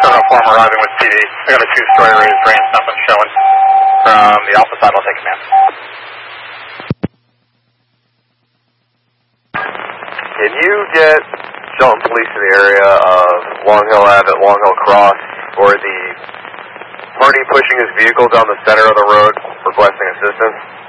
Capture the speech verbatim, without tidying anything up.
seven oh four, I'm arriving with P D. I got a two-story raised range something showing from the Alpha side. I'll take command. Can you get Shelton Police in the area of Long Hill Ave at Long Hill Cross for the party pushing his vehicle down the center of the road requesting assistance?